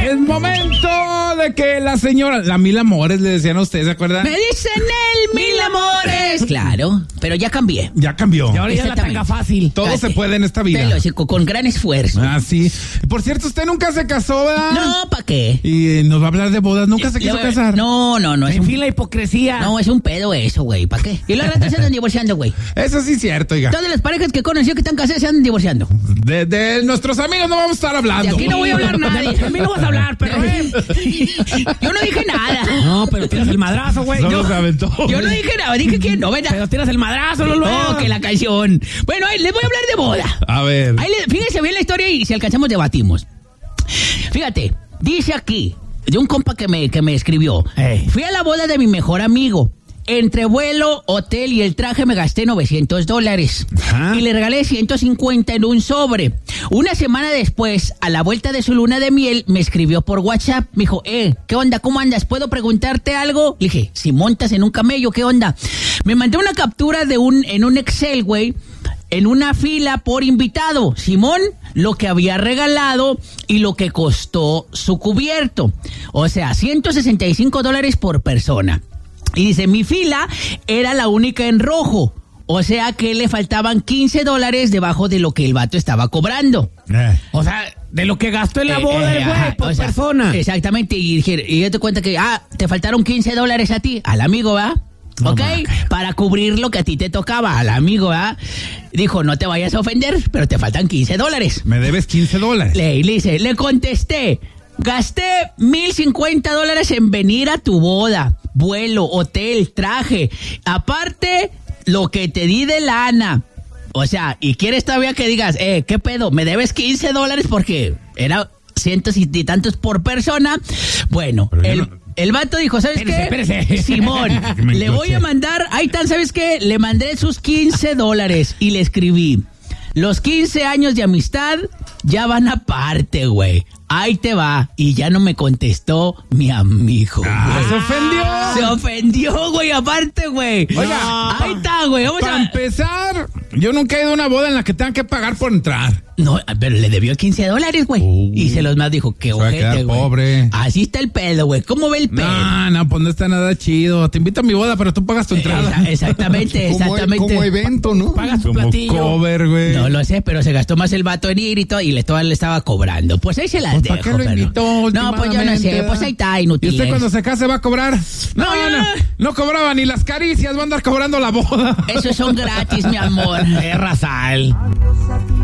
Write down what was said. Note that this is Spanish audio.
Es momento de que la señora, la Mil Amores, le decían a ustedes, ¿se acuerdan? Me dicen el Mil Amores. Claro, pero ya cambié. Ya cambió. Y ahora ya la tenga fácil. Todo se puede en esta vida. Te lo digo, con gran esfuerzo. Ah, sí. Por cierto, usted nunca se casó, ¿verdad? No, ¿para qué? Y nos va a hablar de bodas. ¿Nunca se quiso casar? No. En fin, la hipocresía. No, es un pedo eso, güey. ¿Para qué? Y luego se andan divorciando, güey. Eso sí es cierto, oiga. Todas las parejas que conoció que están casadas se andan divorciando. De nuestros amigos no vamos a estar hablando. De aquí no voy a hablar nada. De mí no vas a hablar, pero... Yo no dije nada. No, pero tiras el madrazo, güey. Solo se aventó. Yo no dije nada, dije que no, ¿verdad? Pero tiras el madrazo, Lolo. No, que la canción. Bueno, ahí les voy a hablar de boda. A ver. Fíjense bien la historia y si alcanzamos debatimos. Fíjate, dice aquí, de un compa que me escribió. Hey. Fui a la boda de mi mejor amigo. Entre vuelo, hotel y el traje me gasté $900. Ajá. Y le regalé 150 en un sobre. Una semana después, a la vuelta de su luna de miel, me escribió por WhatsApp. Me dijo, ¿qué onda? ¿Cómo andas? ¿Puedo preguntarte algo? Le dije, si montas en un camello, ¿qué onda? Me mandó una captura en un Excel, güey, en una fila por invitado. Simón, lo que había regalado y lo que costó su cubierto. O sea, $165 por persona. Y dice, mi fila era la única en rojo. O sea que le faltaban $15 debajo de lo que el vato estaba cobrando. O sea, de lo que gastó en la boda el güey por persona. Exactamente. Y yo te cuenta que, te faltaron $15 a ti, al amigo, ¿va? No, ¿Ok? man. Para cubrir lo que a ti te tocaba, al amigo, ¿va? Dijo, no te vayas a ofender, pero te faltan $15. Me debes $15. Le contesté, gasté $1,050 en venir a tu boda. Vuelo, hotel, traje. Aparte, lo que te di de lana. O sea, y quieres todavía que digas, ¿qué pedo? ¿Me debes $15 porque era cientos y tantos por persona? Bueno, el vato dijo, ¿sabes Espérese. qué? Simón, le voy a mandar, ahí están, ¿sabes qué? Le mandé sus $15 y le escribí, los 15 años de amistad ya van aparte, güey. Ahí te va. Y ya no me contestó mi amigo. ¿Se ofendió? Se ofendió, güey, aparte, güey. Oiga, ahí está, güey. Vamos para empezar, yo nunca he ido a una boda en la que tengan que pagar por entrar. No, pero le debió $15, güey. Y se los más dijo, qué Se va a quedar ojete, güey. pobre. Así está el pedo, güey. ¿Cómo ve el pedo? No, pues no está nada chido. Te invito a mi boda, pero tú pagas tu entrada. Exactamente. Como evento, ¿no? Pagas tu Como platillo. cover, güey. No lo sé, pero se gastó más el vato en ir y todo, y le estaba cobrando. Pues ahí se las ¿Para dejo, qué lo pero- invitó? No, pues yo no sé, pues ahí está, ¿Y inútil. usted cuando se case va a cobrar? No cobraba ni las caricias, va a andar cobrando la boda. Esos son gratis, mi amor. Rasal.